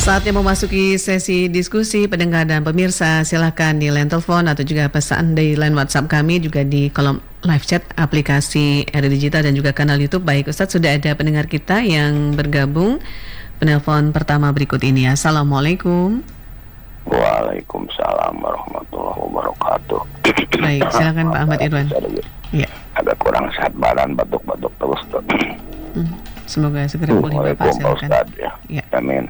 Saatnya memasuki sesi diskusi pendengar dan pemirsa. Silakan di line telepon atau juga pesan di line WhatsApp kami, juga di kolom live chat aplikasi RRI Digital dan juga kanal YouTube. Baik Ustadz, sudah ada pendengar kita yang bergabung. Penelpon pertama berikut ini. Assalamualaikum. Waalaikumsalam warahmatullahi wabarakatuh. Baik, silakan Pak Ahmad Irwan. Ya. Agak kurang sehat badan, batuk-batuk terus tuh. Semoga segera pulih Bapak, silakan. Ustaz, ya. Amin.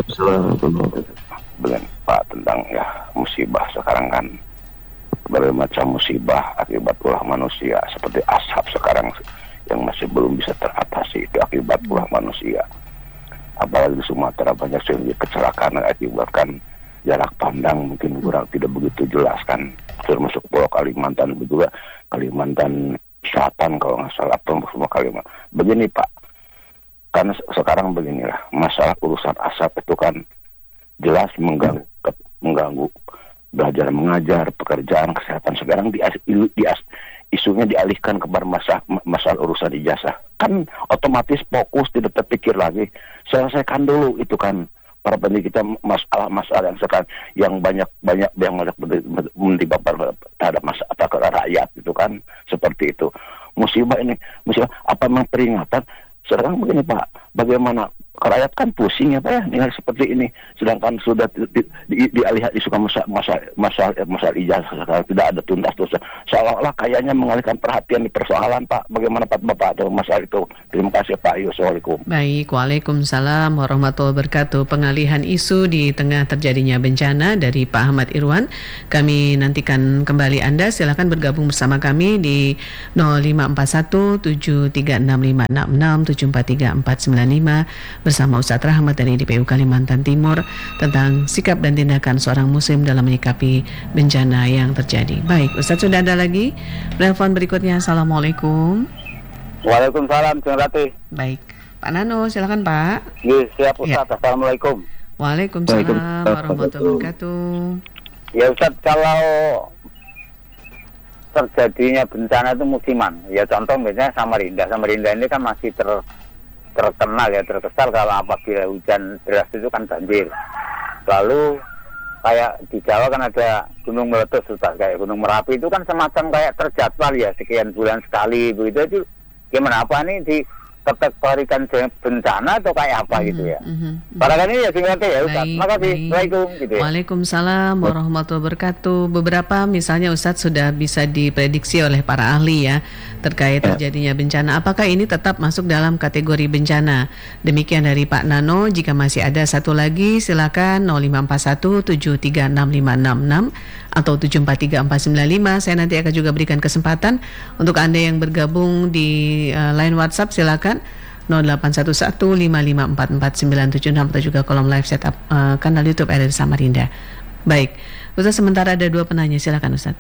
Begini Pak, tentang ya musibah sekarang kan berbagai macam musibah akibat ulah manusia, seperti ashab sekarang yang masih belum bisa teratasi itu akibat ulah manusia. Apalagi di Sumatera banyak sekali kecelakaan yang akibatkan jarak pandang mungkin kurang tidak begitu jelas kan, termasuk Pulau Kalimantan juga, Kalimantan Selatan kalau nggak salah, atau semua Kalimantan. Begini Pak, karena sekarang beginilah masalah urusan asap itu kan jelas mengganggu belajar mengajar, pekerjaan, kesehatan. Sekarang isunya dialihkan kepada masalah urusan ijazah, kan otomatis fokus tidak terpikir lagi. Selesaikan dulu itu kan para pendidik kita masalah yang sekarang yang banyak yang menimpa terhadap rakyat itu kan seperti itu. Musibah apa memang peringatan? Sekarang begini Pak, bagaimana rakyat kan pusing ya Pak ya, dengan seperti ini. Sedangkan sudah dialih isu masalah ijazah sekarang tidak ada tuntas terus. Seolah-olah kayaknya mengalihkan perhatian di persoalan Pak. Bagaimana Pak Bapak atau masalah itu? Terima kasih Pak. Assalamualaikum. Baik, Waalaikumsalam warahmatullahi wabarakatuh. Pengalihan isu di tengah terjadinya bencana dari Pak Ahmad Irwan. Kami nantikan kembali Anda. Silakan bergabung bersama kami di 0541 736566 743495 bersama Ustadz Rahmat dari DPU Kalimantan Timur tentang sikap dan tindakan seorang muslim dalam menyikapi bencana yang terjadi. Baik, Ustadz sudah ada lagi telepon berikutnya. Assalamualaikum. Waalaikumsalam, Ceng Ratih. Baik, Pak Nano, silakan Pak. Ya, siap Ustadz. Ya. Assalamualaikum. Waalaikumsalam warahmatullahi wabarakatuh. Ya Ustadz, kalau terjadinya bencana itu musiman, ya contoh misalnya Samarinda ini kan masih terkenal ya, terkesal kalau apabila hujan deras itu kan banjir. Lalu kayak di Jawa kan ada gunung meletus Ustaz, kayak Gunung Merapi itu kan semacam kayak terjadwal ya, sekian bulan sekali begitu. Itu gimana, apa ini dikategorikan bencana atau kayak apa gitu ya? Barangkali ini ya singkatnya ya Ustaz. Makasih. Assalamualaikum gitu ya. Waalaikumsalam warahmatullahi wabarakatuh. Beberapa misalnya Ustadz sudah bisa diprediksi oleh para ahli ya terkait terjadinya bencana. Apakah ini tetap masuk dalam kategori bencana? Demikian dari Pak Nano. Jika masih ada satu lagi silakan 0541 736566 atau 743495. Saya nanti akan juga berikan kesempatan untuk Anda yang bergabung di line WhatsApp, silakan 081155449976 atau juga kolom live setup kanal YouTube RRI Samarinda. Baik, Ustaz, sementara ada dua penanya, silakan Ustaz.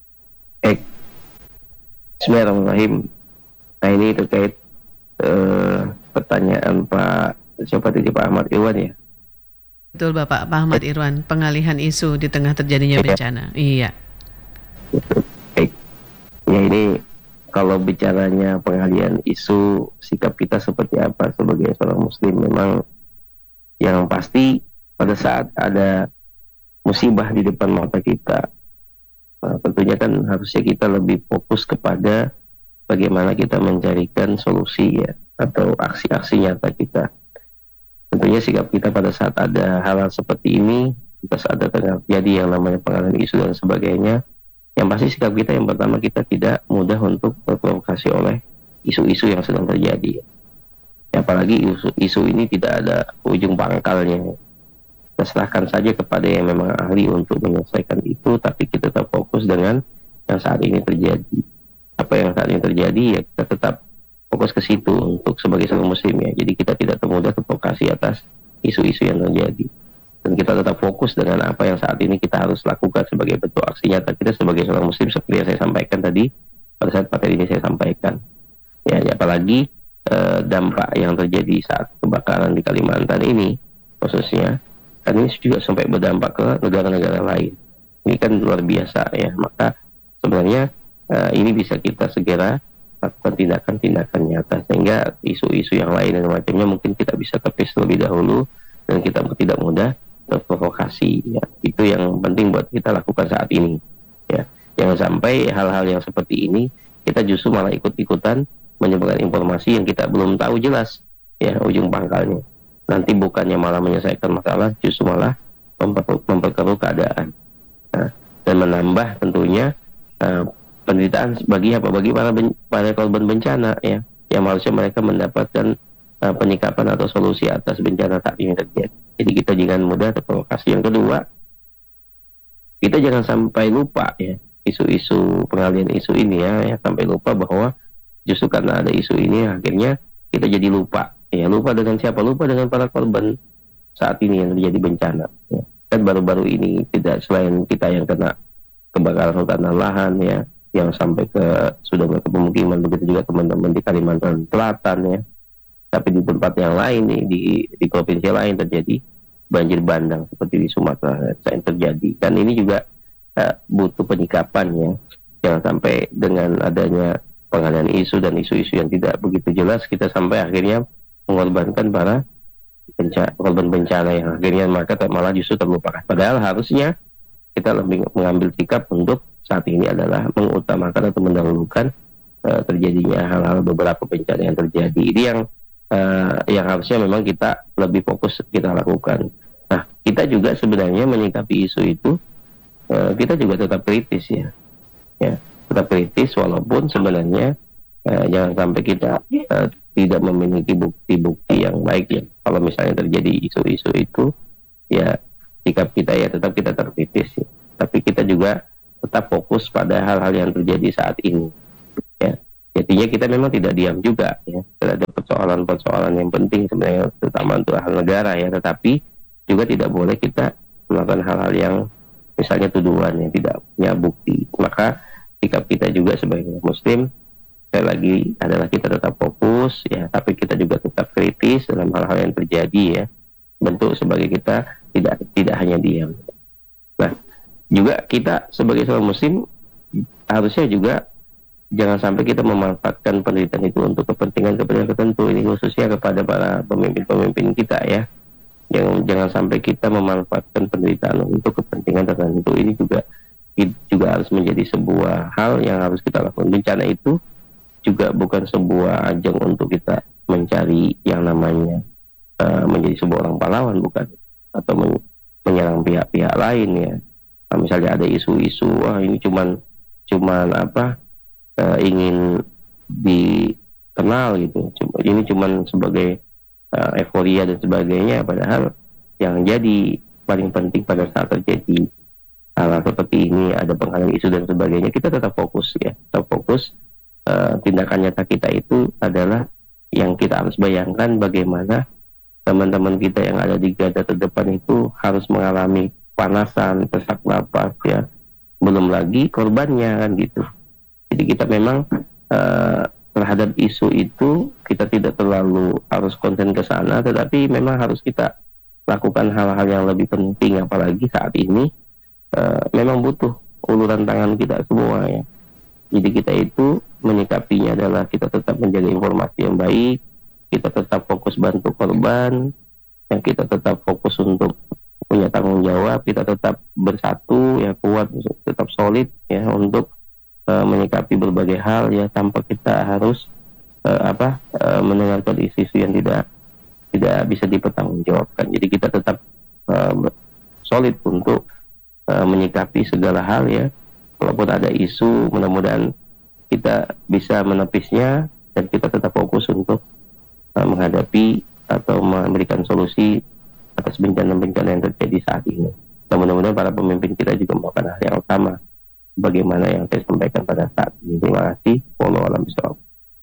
Bismillahirrahmanirrahim. Nah ini terkait pertanyaan Pak Ahmad Irwan ya. Betul Bapak, Pak Ahmad Irwan, pengalihan isu di tengah terjadinya bencana. Iya. Baik. Ya ini kalau bicaranya pengalihan isu, sikap kita seperti apa sebagai seorang muslim, memang yang pasti pada saat ada musibah di depan mata kita, tentunya kan harusnya kita lebih fokus kepada bagaimana kita mencarikan solusi ya, atau aksi-aksi nyata kita. Tentunya sikap kita pada saat ada hal-hal seperti ini, pada saat ada terjadi yang namanya pengalihan isu dan sebagainya, yang pasti sikap kita yang pertama, kita tidak mudah untuk terprovokasi oleh isu-isu yang sedang terjadi. Ya, apalagi isu ini tidak ada ujung pangkalnya. Kita serahkan saja kepada yang memang ahli untuk menyelesaikan itu, tapi kita tetap fokus dengan yang saat ini terjadi. Apa yang saat ini terjadi, ya kita tetap fokus ke situ untuk sebagai seorang muslim ya. Jadi kita tidak termudah terprovokasi atas isu-isu yang terjadi. Dan kita tetap fokus dengan apa yang saat ini kita harus lakukan sebagai bentuk aksi nyata kita sebagai seorang muslim, seperti yang saya sampaikan tadi pada saat materi ini saya sampaikan. Ya, apalagi dampak yang terjadi saat kebakaran di Kalimantan ini khususnya, kan ini juga sampai berdampak ke negara-negara lain. Ini kan luar biasa ya. Maka sebenarnya ini bisa kita segera lakukan tindakan-tindakan nyata sehingga isu-isu yang lain dan macamnya mungkin kita bisa tepis terlebih dahulu, dan kita tidak mudah terprovokasi. Ya. Itu yang penting buat kita lakukan saat ini. Ya. Jangan sampai hal-hal yang seperti ini kita justru malah ikut-ikutan menyebarkan informasi yang kita belum tahu jelas ya ujung pangkalnya. Nanti bukannya malah menyelesaikan masalah, justru malah memperkeruh keadaan. Nah, dan menambah tentunya penderitaan bagi para korban bencana ya, yang harusnya mereka mendapatkan penyikapan atau solusi atas bencana saat ini terjadi. Jadi kita jangan mudah terprovokasi. Yang kedua, kita jangan sampai lupa ya isu-isu pengalian isu ini ya sampai lupa bahwa justru karena ada isu ini akhirnya kita jadi lupa dengan siapa, lupa dengan para korban saat ini yang terjadi bencana ya. Kan baru-baru ini tidak selain kita yang kena kebakaran hutan dan lahan ya, yang sampai sudah ke pemukiman, begitu juga teman-teman di Kalimantan Selatan ya, tapi di tempat yang lain nih, di provinsi lain terjadi banjir bandang seperti di Sumatera yang terjadi. Dan ini juga butuh penyikapan ya, jangan sampai dengan adanya pengalihan isu dan isu-isu yang tidak begitu jelas kita sampai akhirnya mengorbankan para korban bencana yang akhirnya mereka malah justru terlupakan. Padahal harusnya kita lebih mengambil sikap untuk saat ini adalah mengutamakan atau mendahulukan terjadinya hal-hal beberapa bencana yang terjadi. Ini yang harusnya memang kita lebih fokus kita lakukan. Nah, kita juga sebenarnya menyikapi isu itu kita juga tetap kritis ya, tetap kritis walaupun sebenarnya jangan sampai kita tidak memiliki bukti-bukti yang baik ya. Kalau misalnya terjadi isu-isu itu ya sikap kita ya tetap kita terkritis ya. Tapi kita juga tetap fokus pada hal-hal yang terjadi saat ini ya. Jadinya kita memang tidak diam juga ya terhadap persoalan-persoalan yang penting sebenarnya terutama untuk hal negara ya, tetapi juga tidak boleh kita melakukan hal-hal yang misalnya tuduhan yang tidak punya bukti. Maka sikap kita juga sebagai muslim sekali lagi adalah kita tetap fokus ya, tapi kita juga tetap kritis dalam hal-hal yang terjadi ya, bentuk sebagai kita tidak hanya diam. Nah, juga kita sebagai seorang muslim harusnya juga jangan sampai kita memanfaatkan penderitaan itu untuk kepentingan tertentu. Ini khususnya kepada para pemimpin-pemimpin kita ya, yang jangan sampai kita memanfaatkan penderitaan untuk kepentingan tertentu. Ini juga harus menjadi sebuah hal yang harus kita lakukan. Bencana itu juga bukan sebuah ajang untuk kita mencari yang namanya menjadi sebuah orang pahlawan, bukan, atau menyerang pihak-pihak lain ya. Nah, misalnya ada isu-isu ini cuman ingin dikenal gitu, ini cuman sebagai euforia dan sebagainya, padahal yang jadi paling penting pada saat terjadi hal seperti ini, ada penghalang isu dan sebagainya, kita tetap fokus ya, tindakan nyata kita itu adalah yang kita harus bayangkan bagaimana teman-teman kita yang ada di garda terdepan itu harus mengalami panasan, sesak napas ya, belum lagi korbannya kan gitu. Jadi kita memang terhadap isu itu kita tidak terlalu harus konsen ke sana, tetapi memang harus kita lakukan hal-hal yang lebih penting, apalagi saat ini memang butuh uluran tangan kita semua ya. Jadi kita itu menyikapinya adalah kita tetap menjaga informasi yang baik, kita tetap fokus bantu korban, yang kita tetap fokus untuk punya tanggung jawab, kita tetap bersatu ya, kuat, tetap solid ya untuk menyikapi berbagai hal ya, tanpa kita harus mendengarkan isu-isu yang tidak bisa dipertanggungjawabkan. Jadi kita tetap solid untuk menyikapi segala hal ya. Walaupun ada isu, mudah-mudahan kita bisa menepisnya dan kita tetap fokus untuk menghadapi atau memberikan solusi atas bencana-bencana yang terjadi saat ini. Dan mudah-mudahan para pemimpin kita juga melakukan hal yang sama bagaimana yang saya sampaikan pada saat ini. Terima kasih. Wallahu a'lam bishawab.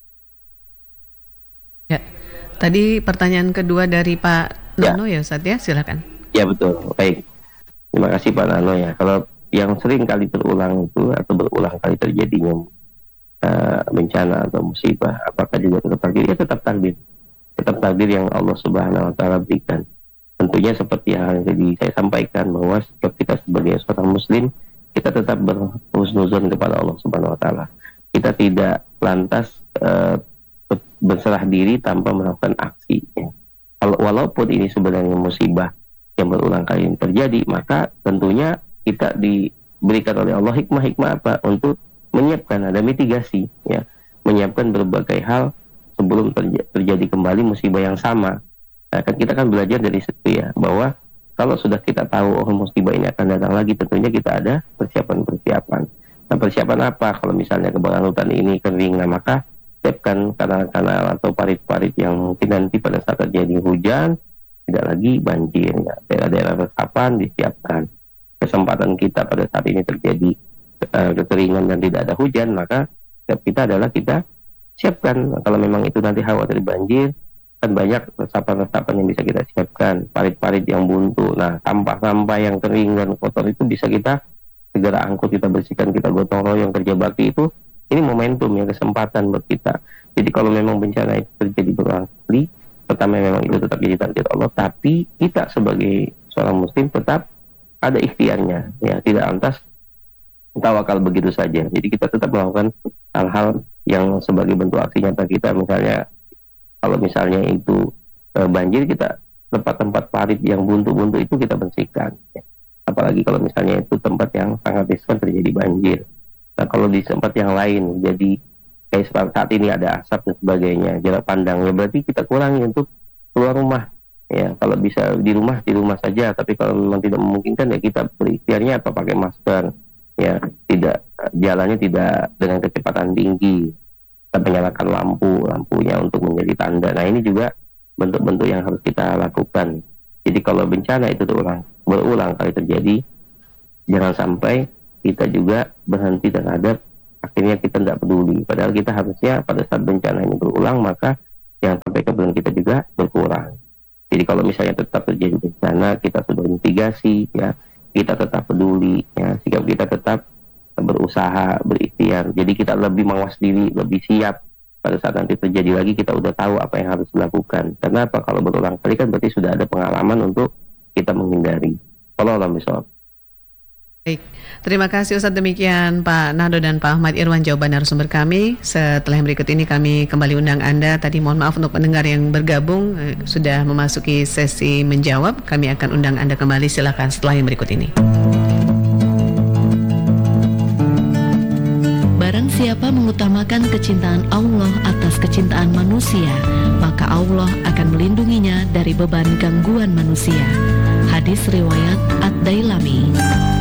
Ya, tadi pertanyaan kedua dari Pak Nano ya Ustaz ya, silakan. Ya betul, baik. Terima kasih Pak Nano ya. Kalau yang sering kali terulang itu atau berulang kali terjadinya bencana atau musibah, apakah juga tetap takdir? Ya tetap takdir yang Allah Subhanahu Wa Taala berikan. Tentunya seperti yang tadi saya sampaikan, bahwa setiap kita sebagai seorang muslim, kita tetap berhusnuzon kepada Allah Subhanahu Wa Taala. Kita tidak lantas berserah diri tanpa melakukan aksi ya. Walaupun ini sebenarnya musibah yang berulang kali terjadi, maka tentunya kita diberikan oleh Allah hikmah-hikmah apa untuk menyiapkan, ada mitigasi, ya, menyiapkan berbagai hal sebelum terjadi kembali musibah yang sama. Nah, kan kita kan belajar dari situ ya, bahwa kalau sudah kita tahu musibah ini akan datang lagi, tentunya kita ada persiapan-persiapan. Nah, persiapan apa? Kalau misalnya kebakaran hutan ini kering, nah maka siapkan kanal-kanal atau parit-parit yang mungkin nanti pada saat terjadi hujan tidak lagi banjir, ya. Daerah-daerah resapan disiapkan. Kesempatan kita pada saat ini terjadi kekeringan dan tidak ada hujan, maka kita adalah kita siapkan. Kalau memang itu nanti khawatir banjir, kan banyak resapan-resapan yang bisa kita siapkan, parit-parit yang buntu. Nah, sampah-sampah yang kering dan kotor itu bisa kita segera angkut, kita bersihkan, kita gotong royong, kerja bakti itu. Ini momentum ya, kesempatan buat kita. Jadi kalau memang bencana itu terjadi berulang kali, pertama memang itu tetap jadi takdir Allah, tapi kita sebagai seorang muslim tetap ada ikhtiarnya, ya, tidak lantas tawakal begitu saja. Jadi kita tetap melakukan hal-hal yang sebagai bentuk aksi nyata kita. Misalnya kalau misalnya itu banjir, kita tempat-tempat parit yang buntu-buntu itu kita bersihkan, ya. Apalagi kalau misalnya itu tempat yang sangat riskan terjadi banjir. Nah, kalau di tempat yang lain, jadi kayak saat ini ada asap dan sebagainya, jarak pandang, ya berarti kita kurangi untuk keluar rumah. Ya, kalau bisa di rumah saja. Tapi kalau memang tidak memungkinkan, ya kita berikhtiarnya apa, pakai masker. Ya, jalannya tidak dengan kecepatan tinggi. Kita menyalakan lampunya untuk menjadi tanda. Nah, ini juga bentuk-bentuk yang harus kita lakukan. Jadi kalau bencana itu berulang kali terjadi, jangan sampai kita juga berhenti terhadap akhirnya kita tidak peduli. Padahal kita harusnya pada saat bencana ini berulang, maka yang sampai kemudian kita juga berkurang. Jadi kalau misalnya tetap terjadi bencana, kita sudah mitigasi, ya, kita tetap peduli, ya, sikap kita tetap berusaha, berikhtiar. Jadi kita lebih mawas diri, lebih siap. Pada saat nanti terjadi lagi, kita udah tahu apa yang harus dilakukan. Karena apa? Kalau berulang kali kan berarti sudah ada pengalaman untuk kita menghindari. Wallahu a'lam bishawab. Baik, terima kasih Ustadz. Demikian Pak Nado dan Pak Ahmad Irwan jawaban narasumber kami. Setelah yang berikut ini kami kembali undang Anda. Tadi mohon maaf untuk pendengar yang bergabung sudah memasuki sesi menjawab. Kami akan undang Anda kembali, silakan setelah yang berikut ini. Barang siapa mengutamakan kecintaan Allah atas kecintaan manusia, maka Allah akan melindunginya dari beban gangguan manusia. Hadis riwayat Ad-Dailami.